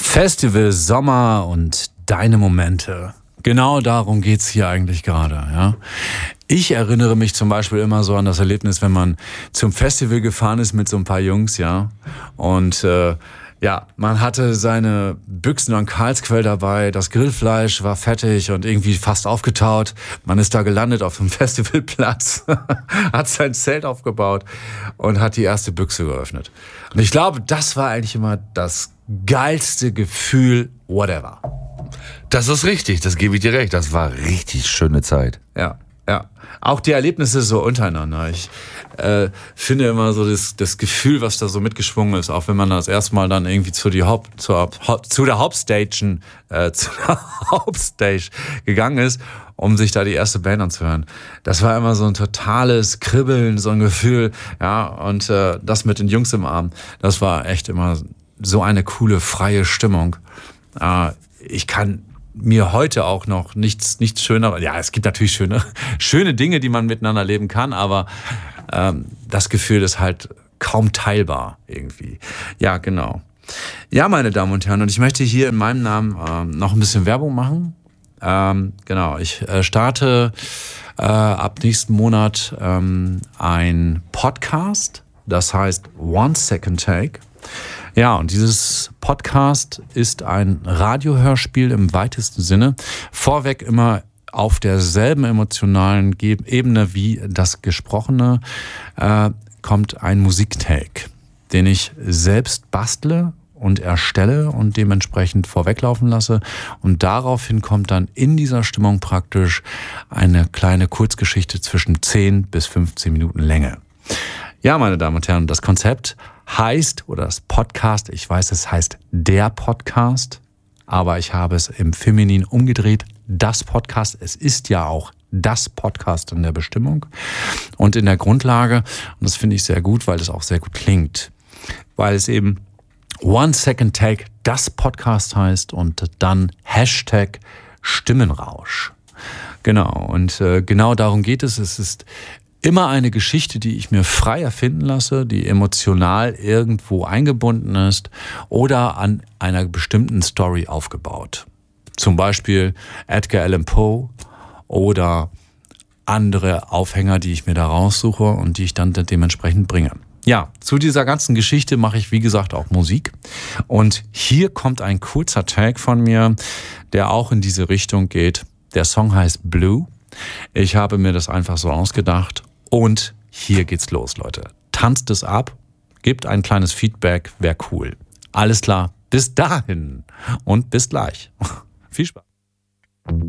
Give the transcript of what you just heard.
Festival, Sommer und deine Momente. Genau darum geht's hier eigentlich gerade. Ja? Ich erinnere mich zum Beispiel immer so an das Erlebnis, wenn man zum Festival gefahren ist mit so ein paar Jungs, ja. Und man hatte seine Büchsen und Karlsquell dabei, das Grillfleisch war fettig und irgendwie fast aufgetaut. Man ist da gelandet auf dem Festivalplatz, hat sein Zelt aufgebaut und hat die erste Büchse geöffnet. Und ich glaube, das war eigentlich immer das geilste Gefühl, whatever. Das ist richtig, das gebe ich dir recht. Das war richtig schöne Zeit. Ja. Auch die Erlebnisse so untereinander. Ich finde immer so das Gefühl, was da so mitgeschwungen ist, auch wenn man das erstmal dann irgendwie zu der Hauptstage gegangen ist, um sich da die erste Band anzuhören. Das war immer so ein totales Kribbeln, so ein Gefühl, ja, und das mit den Jungs im Arm, das war echt immer so eine coole, freie Stimmung. Ich kann mir heute auch noch nichts schöner. Ja, es gibt natürlich schöne Dinge, die man miteinander leben kann, aber das Gefühl ist halt kaum teilbar irgendwie. Ja, genau. Ja, meine Damen und Herren, und ich möchte hier in meinem Namen noch ein bisschen Werbung machen. Genau, ich starte ab nächsten Monat ein Podcast, das heißt One Second Take. Ja, und dieses Podcast ist ein Radiohörspiel im weitesten Sinne. Vorweg immer auf derselben emotionalen Ebene wie das Gesprochene kommt ein Musiktake, den ich selbst bastle und erstelle und dementsprechend vorweglaufen lasse. Und daraufhin kommt dann in dieser Stimmung praktisch eine kleine Kurzgeschichte zwischen 10 bis 15 Minuten Länge. Ja, meine Damen und Herren, das Konzept heißt, oder das Podcast, ich weiß, es heißt der Podcast, aber ich habe es im Feminin umgedreht, das Podcast. Es ist ja auch das Podcast in der Bestimmung und in der Grundlage. Und das finde ich sehr gut, weil es auch sehr gut klingt. Weil es eben One Second Take, das Podcast heißt und dann Hashtag Stimmenrausch. Genau, und genau darum geht es. Es ist immer eine Geschichte, die ich mir frei erfinden lasse, die emotional irgendwo eingebunden ist oder an einer bestimmten Story aufgebaut. Zum Beispiel Edgar Allan Poe oder andere Aufhänger, die ich mir da raussuche und die ich dann dementsprechend bringe. Ja, zu dieser ganzen Geschichte mache ich, wie gesagt, auch Musik. Und hier kommt ein kurzer Tag von mir, der auch in diese Richtung geht. Der Song heißt Blue. Ich habe mir das einfach so ausgedacht. Und hier geht's los, Leute. Tanzt es ab, gebt ein kleines Feedback, wäre cool. Alles klar, bis dahin und bis gleich. Viel Spaß.